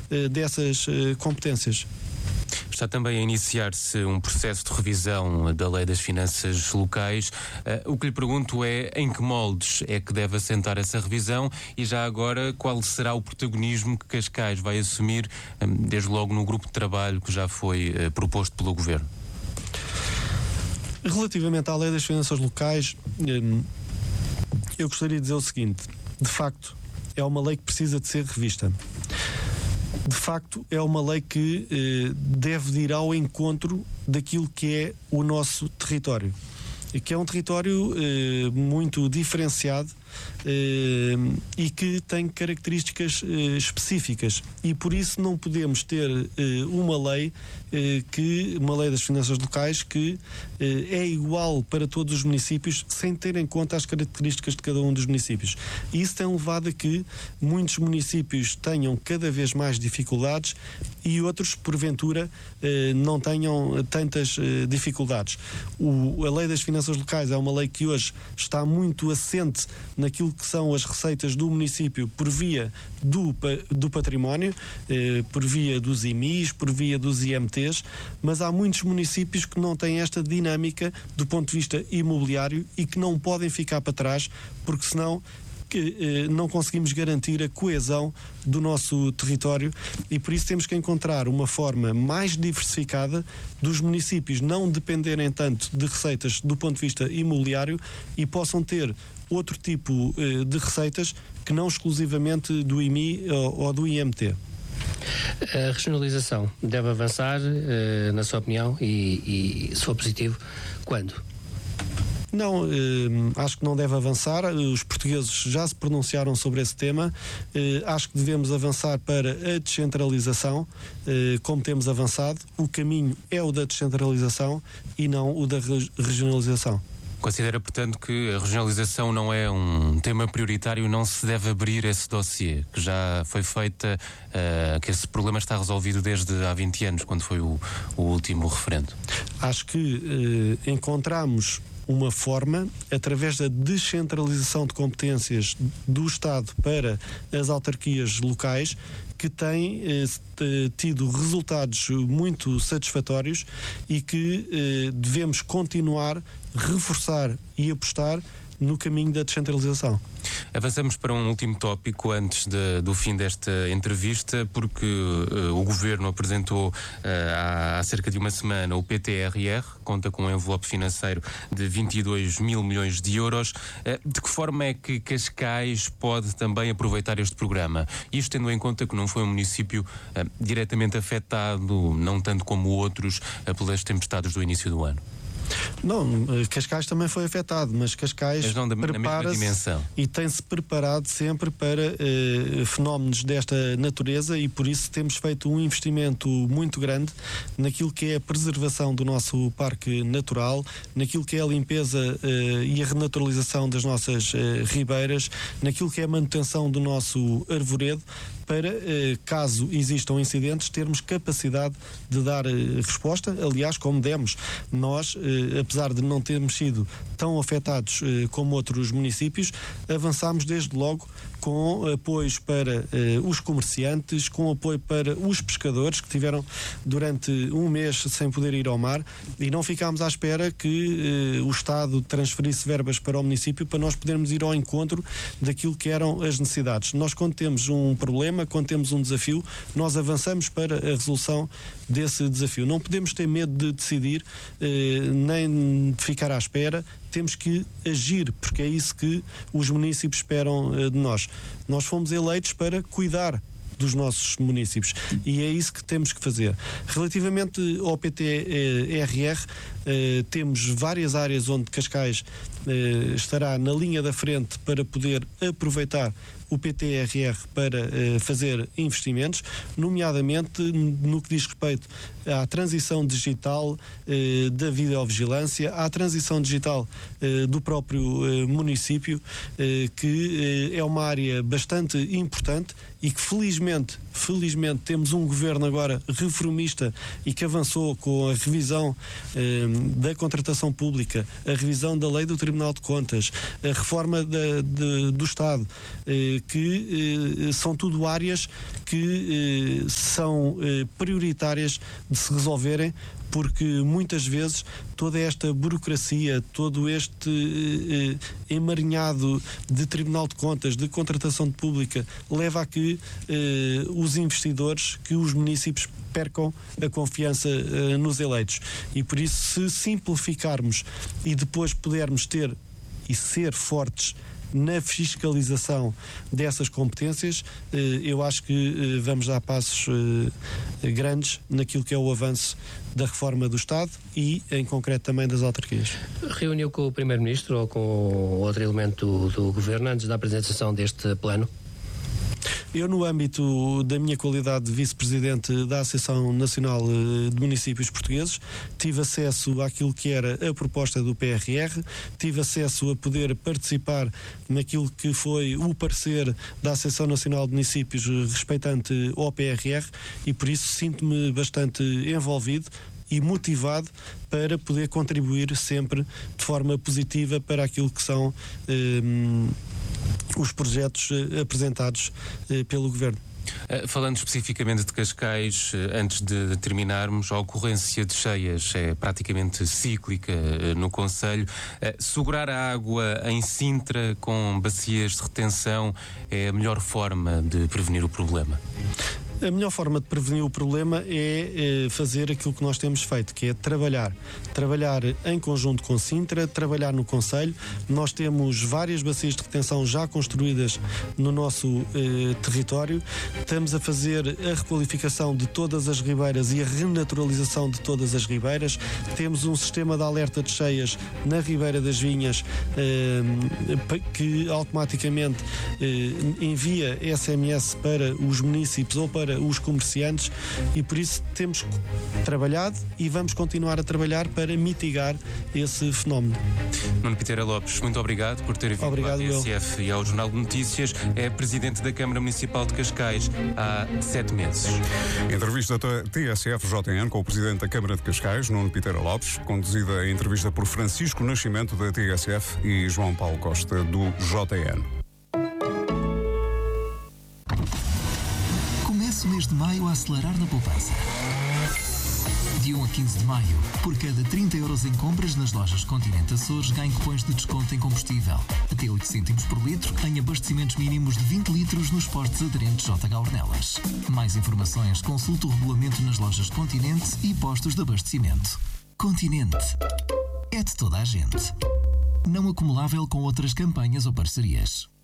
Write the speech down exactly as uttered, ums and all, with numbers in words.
uh, dessas uh, competências. Está também a iniciar-se um processo de revisão da Lei das Finanças Locais. Uh, o que lhe pergunto é em que moldes é que deve assentar essa revisão e já agora qual será o protagonismo que Cascais vai assumir, um, desde logo no grupo de trabalho que já foi uh, proposto pelo Governo? Relativamente à Lei das Finanças Locais, um, eu gostaria de dizer o seguinte: de facto, é uma lei que precisa de ser revista. De facto, é uma lei que eh, deve ir ao encontro daquilo que é o nosso território, que é um território eh, muito diferenciado eh, e que tem características eh, específicas, e por isso não podemos ter eh, uma lei eh, que, uma lei das finanças locais que eh, é igual para todos os municípios sem ter em conta as características de cada um dos municípios. E isso tem levado a que muitos municípios tenham cada vez mais dificuldades e outros, porventura, eh, não tenham tantas eh, dificuldades. O, a lei das finanças locais é uma lei que hoje está muito assente naquilo que são as receitas do município por via do, do património, eh, por via dos I M Is, por via dos I M Ts, mas há muitos municípios que não têm esta dinâmica do ponto de vista imobiliário e que não podem ficar para trás, porque senão que eh, não conseguimos garantir a coesão do nosso território, e por isso temos que encontrar uma forma mais diversificada dos municípios não dependerem tanto de receitas do ponto de vista imobiliário e possam ter outro tipo eh, de receitas que não exclusivamente do I M I ou, ou do I M T. A regionalização deve avançar, eh, na sua opinião, e, e se for positivo, quando? Não, eh, acho que não deve avançar. Os portugueses já se pronunciaram sobre esse tema. Eh, acho que devemos avançar para a descentralização, eh, como temos avançado. O caminho é o da descentralização e não o da re- regionalização. Considera, portanto, que a regionalização não é um tema prioritário, não se deve abrir esse dossiê, que já foi feita, uh, que esse problema está resolvido desde há vinte anos, quando foi o, o último referendo? Acho que eh, encontramos uma forma, através da descentralização de competências do Estado para as autarquias locais, que tem eh, tido resultados muito satisfatórios e que eh, devemos continuar, reforçar e apostar no caminho da descentralização. Avançamos para um último tópico antes de, do fim desta entrevista, porque uh, o Governo apresentou uh, há, há cerca de uma semana o P T R R, conta com um envelope financeiro de vinte e dois mil milhões de euros. Uh, de que forma é que Cascais pode também aproveitar este programa? Isto tendo em conta que não foi um município uh, diretamente afetado, não tanto como outros, uh, pelas tempestades do início do ano. Não, Cascais também foi afetado, mas Cascais mas não da, prepara-se e tem-se preparado sempre para eh, fenómenos desta natureza, e por isso temos feito um investimento muito grande naquilo que é a preservação do nosso parque natural, naquilo que é a limpeza eh, e a renaturalização das nossas eh, ribeiras, naquilo que é a manutenção do nosso arvoredo, para, eh, caso existam incidentes, termos capacidade de dar eh, resposta, aliás, como demos. Nós, eh, apesar de não termos sido tão afetados eh, como outros municípios, avançámos desde logo com apoios para eh, os comerciantes, com apoio para os pescadores que tiveram durante um mês sem poder ir ao mar, e não ficámos à espera que eh, o Estado transferisse verbas para o município para nós podermos ir ao encontro daquilo que eram as necessidades. Nós, quando temos um problema, quando temos um desafio, nós avançamos para a resolução desse desafio. Não podemos ter medo de decidir, eh, nem ficar à espera. Temos que agir, porque é isso que os municípios esperam uh, de nós. Nós fomos eleitos para cuidar dos nossos municípios e é isso que temos que fazer. Relativamente ao P T R R, uh, temos várias áreas onde Cascais uh, estará na linha da frente para poder aproveitar o P T R R para uh, fazer investimentos, nomeadamente no que diz respeito à transição digital uh, da videovigilância, à transição digital uh, do próprio uh, município, uh, que uh, é uma área bastante importante e que felizmente, felizmente temos um governo agora reformista e que avançou com a revisão uh, da contratação pública, a revisão da lei do Tribunal de Contas, a reforma da, de, do Estado, uh, que são tudo áreas que são prioritárias de se resolverem, porque muitas vezes toda esta burocracia, todo este eh, emaranhado de Tribunal de Contas, de contratação pública, leva a que eh, os investidores, que os municípios percam a confiança eh, nos eleitos. E por isso, se simplificarmos e depois pudermos ter e ser fortes na fiscalização dessas competências, eu acho que vamos dar passos grandes naquilo que é o avanço da reforma do Estado e, em concreto, também das autarquias. Reuniu com o Primeiro-Ministro ou com outro elemento do, do Governo antes da apresentação deste plano? Eu, no âmbito da minha qualidade de vice-presidente da Associação Nacional de Municípios Portugueses, tive acesso àquilo que era a proposta do P R R, tive acesso a poder participar naquilo que foi o parecer da Associação Nacional de Municípios respeitante ao P R R e, por isso, sinto-me bastante envolvido e motivado para poder contribuir sempre de forma positiva para aquilo que são eh, os projetos eh, apresentados eh, pelo Governo. Falando especificamente de Cascais, antes de terminarmos, a ocorrência de cheias é praticamente cíclica no concelho. Segurar a água em Sintra com bacias de retenção é a melhor forma de prevenir o problema? A melhor forma de prevenir o problema é, é fazer aquilo que nós temos feito, que é trabalhar. Trabalhar em conjunto com Sintra, trabalhar no concelho. Nós temos várias bacias de retenção já construídas no nosso eh, território. Estamos a fazer a requalificação de todas as ribeiras e a renaturalização de todas as ribeiras. Temos um sistema de alerta de cheias na Ribeira das Vinhas eh, que automaticamente eh, envia S M S para os municípios ou para os comerciantes e por isso temos trabalhado e vamos continuar a trabalhar para mitigar esse fenómeno. Nuno Piteira Lopes, muito obrigado por ter vindo obrigado, à T S F e ao Jornal de Notícias. É Presidente da Câmara Municipal de Cascais há sete meses. Entrevista da T S F J N com o Presidente da Câmara de Cascais, Nuno Piteira Lopes, conduzida a entrevista por Francisco Nascimento da T S F e João Paulo Costa do J N. Comece o mês de maio a acelerar na poupança. De um a quinze de maio, por cada trinta euros em compras nas lojas Continente Açores, ganhe cupons de desconto em combustível. Até oito cêntimos por litro, em abastecimentos mínimos de vinte litros nos postos aderentes J H Ornelas. Mais informações, consulte o regulamento nas lojas Continente e postos de abastecimento. Continente. É de toda a gente. Não acumulável com outras campanhas ou parcerias.